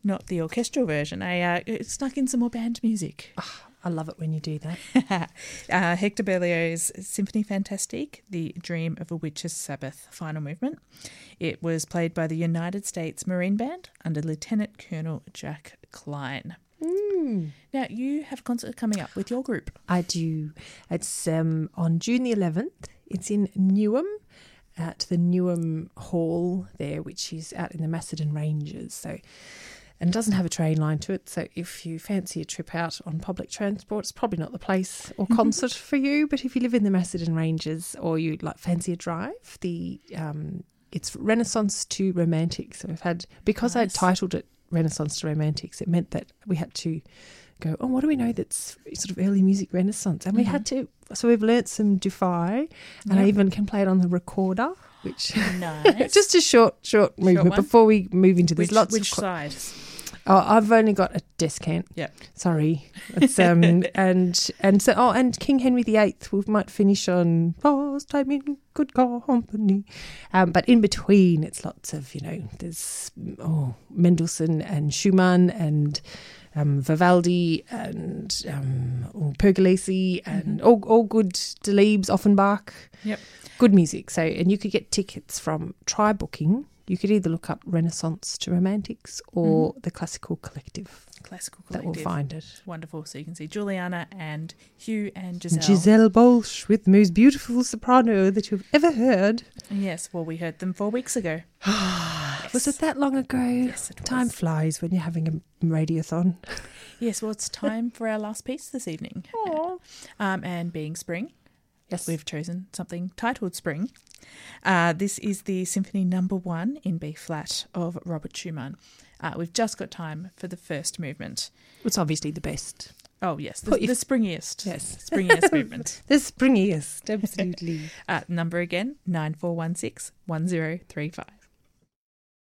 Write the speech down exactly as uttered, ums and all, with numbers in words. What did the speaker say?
not the orchestral version. I uh, snuck in some more band music. Oh, I love it when you do that. uh, Hector Berlioz's Symphony Fantastique, The Dream of a Witch's Sabbath, final movement. It was played by the United States Marine Band under Lieutenant Colonel Jack Klein. Mm. Now, you have a concert coming up with your group. I do. It's um, on June the eleventh. It's in Newham, at the Newham Hall there, which is out in the Macedon Ranges. So, and it doesn't have a train line to it. So if you fancy a trip out on public transport, it's probably not the place or concert for you. But if you live in the Macedon Ranges or you like fancy a drive, the um, it's Renaissance to Romantics. So we've had, because Nice. I titled it Renaissance to Romantics, it meant that we had to go, oh, what do we know that's sort of early music Renaissance? And we Mhm. had to, so we've learnt some Dufay, and I Yep. even can play it on the recorder, which Nice. just a short, short movement one. before we move into this. which Lots which of co- side? Oh, I've only got a descant. Yep. Sorry. It's um and and so oh and King Henry the Eighth we might finish on Last Time in Good Company. Um but in between it's lots of, you know, there's oh Mendelssohn and Schumann and um Vivaldi and um oh, Pergolesi and Mhm. all all good Delibes, Offenbach. Yep. Good music. So and you could get tickets from Try Booking. You could either look up Renaissance to Romantics or the Classical Collective. Classical That Collective. will find it. Wonderful. So you can see Juliana and Hugh and Giselle. Giselle Bolsch with the most beautiful soprano that you've ever heard. Yes, well, we heard them four weeks ago. Was it that long ago? Yes, it was. Time flies when you're having a radiothon. Yes, well, it's time for our last piece this evening. Aww. Um, and being spring, Yes. we've chosen something titled Spring. Uh, this is the Symphony Number One in B flat of Robert Schumann. Uh, we've just got time for the first movement. It's obviously the best. Oh, yes, the, Put your- the springiest. Yes. Springiest movement. The springiest, absolutely. Uh, number again, nine four one six one zero three five.